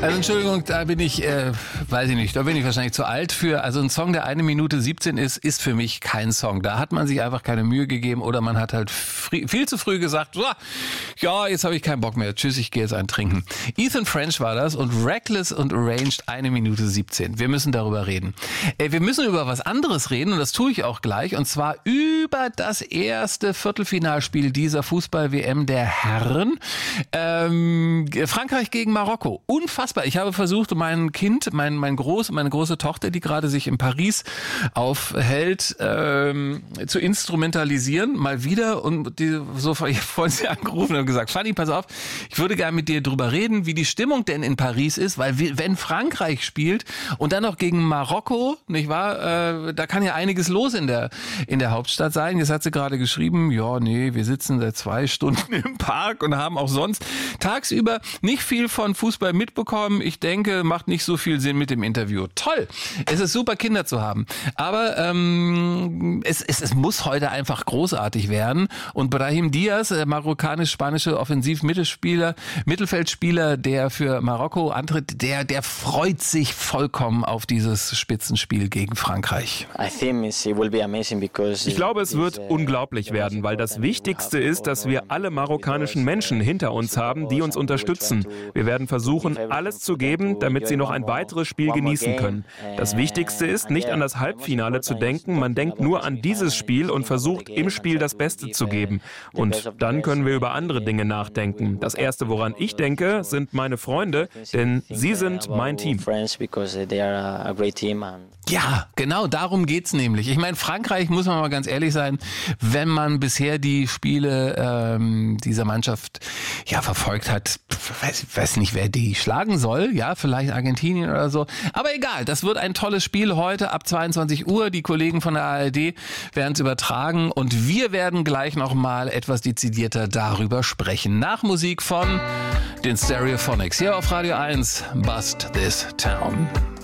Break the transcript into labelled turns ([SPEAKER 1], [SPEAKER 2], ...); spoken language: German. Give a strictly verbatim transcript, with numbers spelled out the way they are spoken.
[SPEAKER 1] Also Entschuldigung, da bin ich, äh, weiß ich nicht, da bin ich wahrscheinlich zu alt für. Also ein Song, der eine Minute siebzehn ist, ist für mich kein Song. Da hat man sich einfach keine Mühe gegeben oder man hat halt fri- viel zu früh gesagt, so, ja, jetzt habe ich keinen Bock mehr, tschüss, ich gehe jetzt einen trinken. Ethan French war das und Reckless und Arranged eine Minute siebzehn. Wir müssen darüber reden. Äh, wir müssen über was anderes reden und das tue ich auch gleich und zwar über das erste Viertelfinalspiel dieser Fußball-W M der Herren. Ähm, Frankreich gegen Marokko. Unfassbar. Ich habe versucht, mein Kind, mein, mein Groß, meine große Tochter, die gerade sich in Paris aufhält, ähm, zu instrumentalisieren, mal wieder. Und die, so vorhin sie angerufen und gesagt, Fanny, pass auf, ich würde gerne mit dir drüber reden, wie die Stimmung denn in Paris ist, weil wenn Frankreich spielt und dann noch gegen Marokko, nicht wahr, äh, da kann ja einiges los in der, in der Hauptstadt sein. Jetzt hat sie gerade geschrieben, ja, nee, wir sitzen seit zwei Stunden im Park und haben auch sonst tagsüber nicht viel von Fußball mitbekommen. Ich denke, macht nicht so viel Sinn mit dem Interview. Toll, es ist super, Kinder zu haben. Aber ähm, es, es, es muss heute einfach großartig werden. Und Brahim Diaz, der marokkanisch-spanische Offensiv-Mittelspieler, Mittelfeldspieler, der für Marokko antritt, der, der freut sich vollkommen auf dieses Spitzenspiel gegen Frankreich.
[SPEAKER 2] Ich glaube, es wird unglaublich werden, weil das Wichtigste ist, dass wir alle marokkanischen Menschen hinter uns haben, die uns unterstützen. Wir werden versuchen, alles zu geben, damit sie noch ein weiteres Spiel genießen können. Das Wichtigste ist, nicht an das Halbfinale zu denken, man denkt nur an dieses Spiel und versucht im Spiel das Beste zu geben. Und dann können wir über andere Dinge nachdenken. Das Erste, woran ich denke, sind meine Freunde, denn sie sind mein Team.
[SPEAKER 1] Ja, genau, darum geht's nämlich. Ich meine, Frankreich, muss man mal ganz ehrlich sein, wenn man bisher die Spiele ähm, dieser Mannschaft ja verfolgt hat, weiß, weiß nicht, wer die schlagen soll, ja, vielleicht Argentinien oder so. Aber egal, das wird ein tolles Spiel heute ab zweiundzwanzig Uhr. Die Kollegen von der A R D werden es übertragen und wir werden gleich nochmal etwas dezidierter darüber sprechen. Nach Musik von den Stereophonics hier auf Radio eins, Bust This Town.